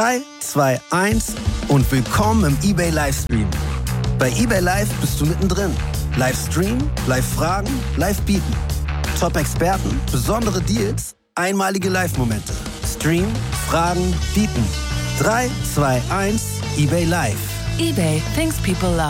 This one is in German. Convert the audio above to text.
3, 2, 1 und willkommen im eBay Livestream. Bei eBay Live bist du mittendrin. Livestream, Live-Fragen, Live-Bieten. Top-Experten, besondere Deals, einmalige Live-Momente. Stream, Fragen, Bieten. 3, 2, 1, eBay Live. eBay, things people love.